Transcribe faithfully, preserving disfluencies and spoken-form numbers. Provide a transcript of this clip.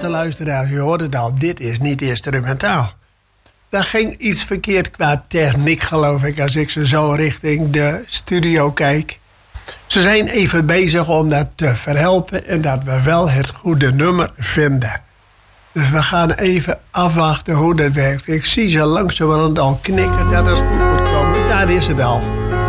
beste luisteraars, je hoort het al, dit is niet instrumentaal. Er ging iets verkeerd qua techniek, geloof ik, als ik ze zo richting de studio kijk. Ze zijn even bezig om dat te verhelpen en dat we wel het goede nummer vinden. Dus we gaan even afwachten hoe dat werkt. Ik zie ze langzamerhand al knikken dat het goed moet komen. Daar is het al.